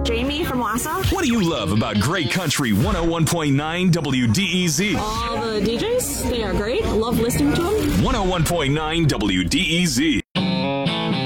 Jamie from Wassa. What do you love about Great Country 101.9 WDEZ? All the DJs, they are great. Love listening to them. 101.9 WDEZ.